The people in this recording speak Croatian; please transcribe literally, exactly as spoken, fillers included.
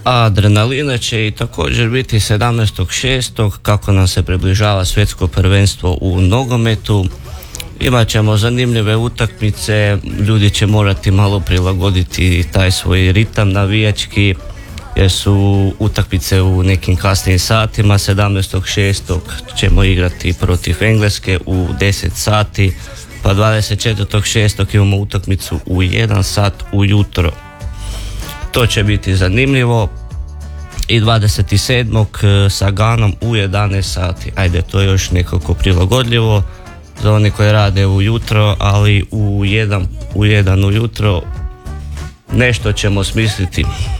A adrenalina će i također biti sedamnaestog šestog kako nam se približava svjetsko prvenstvo u nogometu. Imat ćemo zanimljive utakmice, ljudi će morati malo prilagoditi taj svoj ritam navijački jer su utakmice u nekim kasnijim satima. sedamnaestog šestog ćemo igrati protiv Engleske u deset sati, pa dvadeset četvrtog šestog imamo utakmicu u jedan sat ujutro. To će biti zanimljivo. I dvadeset sedmog sa Ganom u jedanaest sati. Ajde, to je još nekako prilagodljivo za oni koji rade ujutro, ali u jedan, u jedan ujutro nešto ćemo smisliti.